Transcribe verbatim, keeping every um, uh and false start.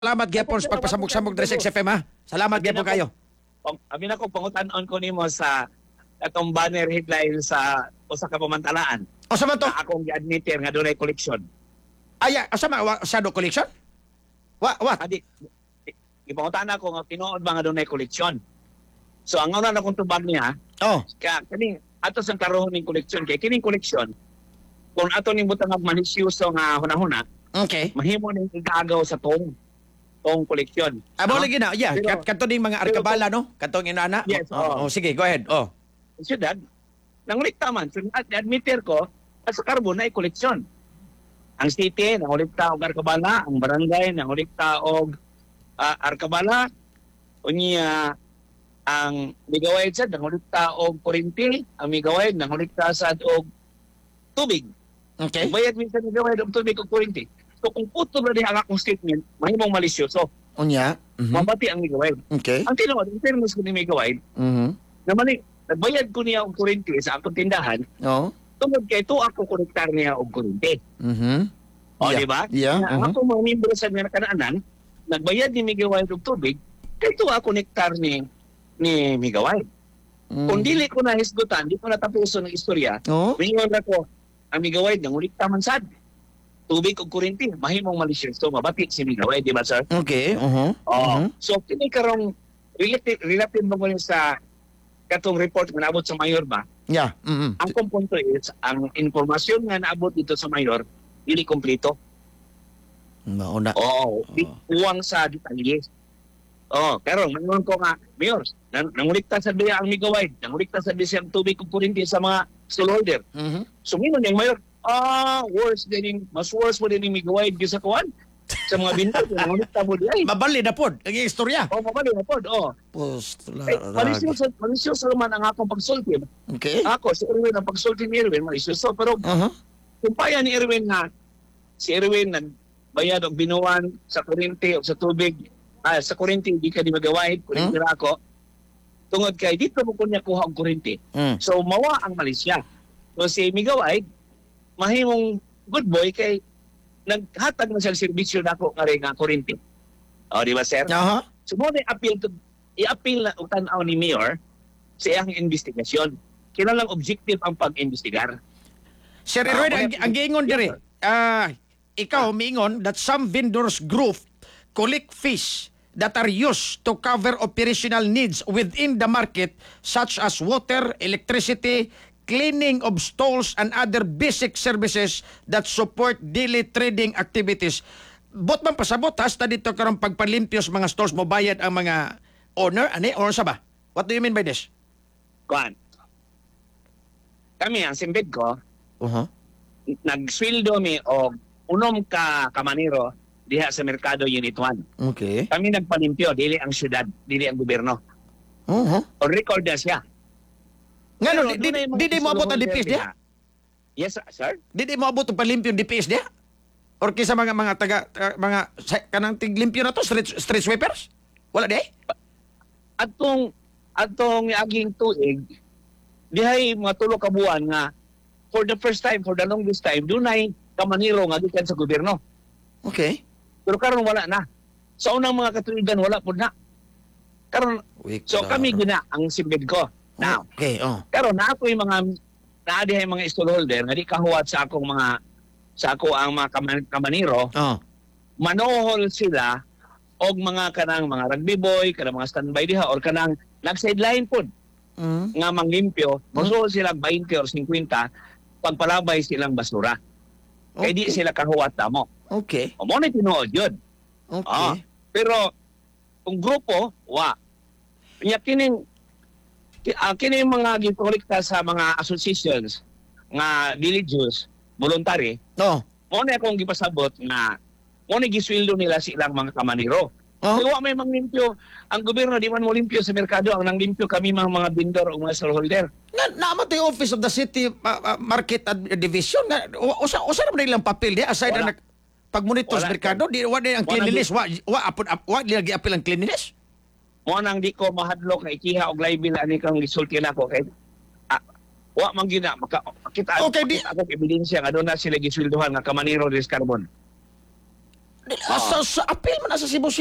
Salamat gyapon sa pagpasamok-samok diri sa X F M ha. Salamat gyapon kayo. Abi na ko pangutan-on ko nimo sa atong banner headline sa usa ka pamantalaan. Asa man to? Na akong gi-admitter nga dunay collection. Aya, asa man wa shadow collection? Wa what? Adi gipangutan ako nga tinuod ba nga dunay collection. So ang una na kong tubag niya, Oh. ka kini ato sa karoon ning collection kay kining collection kung ato ning butang og manisyoso nga hunahuna, Okay. mahimo ning igagaw sa tong tong collection. Amo No? lagi na. Yeah, Pero- kat kanto ding mga arkabala no. Kantong inana. Yes, Oh, oo. oh, sige, go ahead. Oh. Siyudad, nangulikta man. So, at admitter ko, at sa carbon na koleksyon. Ang city, nangulikta og arkabala. Ang barangay, nangulikta og uh, arkabala. Unya, ang migawayad sa, nangulikta og kurinti. Ang migawayad, nangulikta sa og tubig. Okay. Bayad minsan migawayad og tubig og kurinti. So, kung puto na diha ang akong statement, mahimong malisyoso. Unya. Mhm. Mabati ang migawayad. Okay. Ang tinuod, in terms ko ni migawayad, Mhm. naman eh, nagbayad ko niya og kurinti sa akong tindahan, Oh. tungod kay ito ako konektar niya og kuryente. Mhm. O, Yeah. di ba? Yeah. Na Mhm. ako mga membro sa mga kanaanan, nagbayad ni Migaway og tubig, kay ito ako konektar ni ni Migaway. Mhm. Kung dili ko na hisgutan, di ko na tapuso ng istorya, Oh. mingon ako, ang Migaway, nangulikta man sad. Tubig og kuryente, mahimong malisyoso, mabati si Migaway, di ba, sir? Okay. Mhm. Oh, Mhm. so kini karong relative relative mo ko sa katong report nga naabot sa mayor ba? Yeah. Mhm. Ang kong punto is, ang informasyon nga naabot dito sa mayor, hindi kompleto. Mauna. Oo, uwang sa detalye. Oo, pero ngayon ko nga, mayor, nang, nangulikta sa biya ang migaway, nangulikta sa biya ang tubig kung kurinti sa mga stallholder. Mhm. Suminon yung mayor, ah, worse din yung, mas worse mo din yung migaway sa kuwan. Sa mga bintag, nangulikta mo diyan. Mabali na pod ang istorya. Oo, mabali na po, oo. Post Eh, malisyoso, malisyoso naman ang akong pagsulti. Okay. Ako, si Erwin, ang pagsulti ni Erwin, malisyoso. Pero Uh-huh. kung paya ni Erwin nga, si Erwin nagbayad og binuwan sa kuryente o sa tubig, ah, sa kuryente di ka di magawahid, kuryente Hmm? ra ako, tungod kay dito mo kunya kuha og kuryente. Mm. So mawa ang Malaysia. So si Migawahid, mahimong good boy kay naghatag man siya serbisyo nako nga rin nga kuryente. O di ba sir? Aha. So mo na appeal to i-appeal na og tan-aw ni Mayor sa iyang investigasyon. Kinalang objective ang pag-investigar. Sir Ah, Erwin, ang, wala- ang giingon Yes, diri, sir. ah, ikaw miingon that some vendors group collect fees that are used to cover operational needs within the market such as water, electricity, cleaning of stalls and other basic services that support daily trading activities. Bot man pasabot has ta dito karong pagpalimpyo sa mga stalls mo bayad ang mga owner ani or sa ba? What do you mean by this? Kuan. Kami ang simbid ko, Uh-huh. nagsweldo mi og unom ka kamaniro diha sa Merkado Unit one. Okay. Kami nagpalimpyo, dili ang syudad, dili ang gobyerno. Uh-huh. On record na siya. Ngano Pero di dunay mga di, di mo abot ang D stallholder P S diha? Yes, sir. Di di mo abot ang palimpyo ng D P S diha? Or kisa mga mga taga, taga- mga sa- kanang tiglimpyo na to street street sweepers? Wala di? Atong atong aging tuig dihay mga tulo ka buwan nga for the first time, for the longest time, dunay kamaniro nga gikan sa gobyerno. Okay. Pero karon wala na. Sa unang mga katuigan wala pud na. Karon Wait, so kami gina ang simbid ko. Now, Okay, oh. pero na ako yung mga naadihay mga stallholder nga di kahuwat sa akong mga sa ako ang mga kaman- kamaniro, Oh. manohol sila og mga kanang mga rugby boy, kanang mga standby diha or kanang nag-sideline pod Mm. nga manglimpyo, masuhol sila twenty or fifty pagpalabay silang basura. Kay di Okay. sila kahuwat mo. Okay. O mo na tinuod yun. Okay. Ah, pero kung grupo, wa. Kanya kining ki- ah, kining mga gikolekta sa mga associations nga religious, voluntary, Oh. mo na akong gipasabot nga mo na gisweldo nila silang mga kamaniro. Oh. Kaya wa may manglimpyo. Ang gobyerno di man mo limpyo sa merkado, ang nanglimpyo kami mga mga vendor o mga stallholder. Na naamo to yung Office of the City uh, uh, Market Ad- Division na u- usa usa na nilang papel di aside Wala. na pagmonitor sa Wala. merkado di wa di ang Wala, cleanliness wa wa apod ap- wa di lagi apil ang cleanliness. Mo nang di ko mahadlok kay ikiha og live ani kang gisulti nako kay ah, wa man gina maka kita Okay, di- ako ebidensya nga doon na sila gisweldohan nga kamaniro des carbon. Sa, sa appeal man na sa Cebu